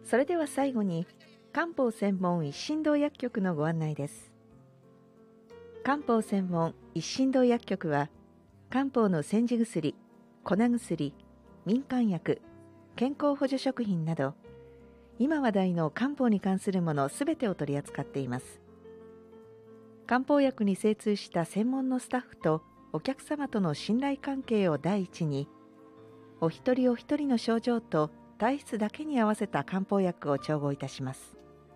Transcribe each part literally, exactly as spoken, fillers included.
それでは最後に漢方専門一心堂薬局のご案内です。漢方専門一心堂薬局は漢方の煎じ薬、粉薬、民間薬、健康補助食品など今話題の漢方に関するものすべてを取り扱っています。漢方薬に精通した専門のスタッフとお客様との信頼関係を第一に、お一人お一人の症状と体質だけに合わせた漢方薬を調合いたします。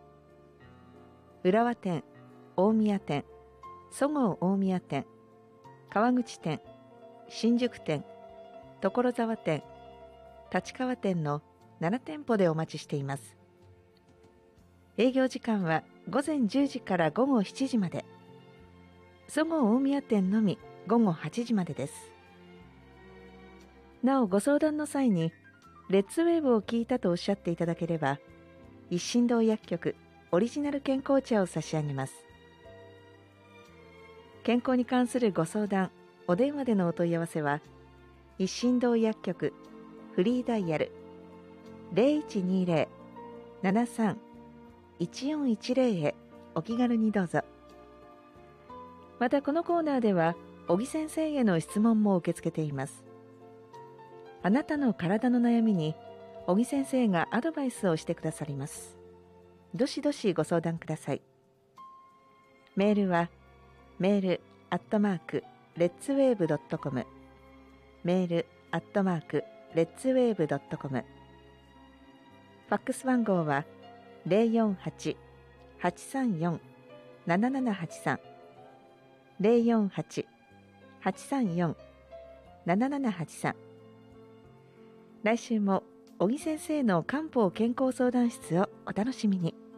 浦和店、大宮店、そごう大宮店、川口店、新宿店、所沢店、立川店のなな店舗でお待ちしています。営業時間はごぜんじゅうじからごごしちじまで。そごう大宮店のみごごはちじまでです。なおご相談の際にレッツウェーブを聞いたとおっしゃっていただければ、一心堂薬局オリジナル健康茶を差し上げます。健康に関するご相談、お電話でのお問い合わせは一心堂薬局フリーダイヤル ゼロいちにゼロ ななさん いちよんいちゼロ へお気軽にどうぞ。またこのコーナーでは小木先生への質問も受け付けています。あなたの体の悩みに小木先生がアドバイスをしてくださります。どしどしご相談ください。メールはメールアットマークレッツウェーブドットコム、メールアットマークレッツウェーブドットコム、ファックス番号は ゼロよんはち はちさんよん ななななはちさん ゼロよんはち はちさんよん ななななはちさん。来週も小木先生の漢方健康相談室をお楽しみに。